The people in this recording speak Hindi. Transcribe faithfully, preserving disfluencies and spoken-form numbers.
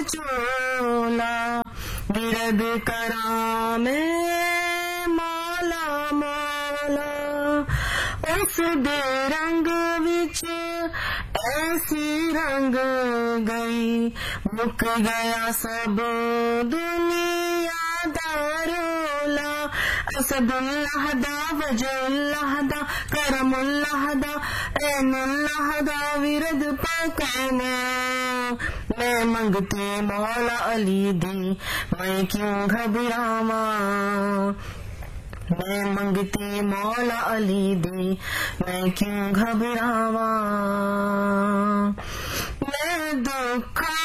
चोला गिरद करा में मौला मौला उस बेरंग विच ऐसी रंग गई मुक गया सब दुनिया दारोला असदुल्लाह दा वजुल्लाह दा करमुल्लाह दा ऐनुल्लाह दा विरद पकाना मैं मंगती मौला अली दी मैं क्यों घबरावा मैं मंगती मौला अली दी मैं क्यों घबरावा मैं दुख